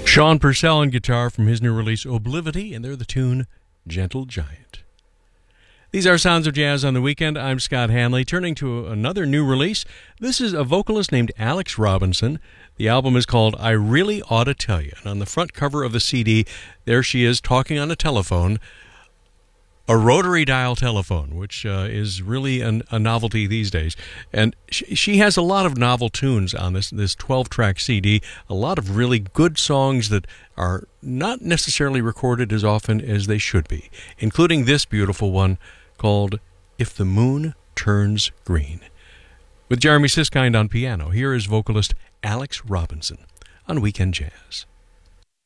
Sean Purcell on guitar from his new release Oblivity, and they're the tune Gentle Giant. These are Sounds of Jazz on the Weekend. I'm Scott Hanley. Turning to another new release, this is a vocalist named Alex Robinson. The album is called I Really Ought to Tell You, and on the front cover of the CD, there she is talking on a telephone, a rotary dial telephone, which is really a novelty these days. And she has a lot of novel tunes on this 12-track CD, a lot of really good songs that are not necessarily recorded as often as they should be, including this beautiful one called If the Moon Turns Green. With Jeremy Siskind on piano, here is vocalist Alex Robinson on Weekend Jazz.